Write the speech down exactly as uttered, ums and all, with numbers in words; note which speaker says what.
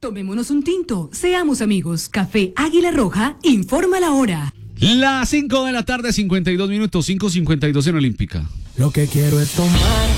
Speaker 1: Tomémonos un tinto, seamos amigos. Café Águila Roja, informa la hora.
Speaker 2: Las cinco de la tarde, cincuenta y dos minutos, cinco cincuenta y dos en Olímpica.
Speaker 3: Lo que quiero es tomar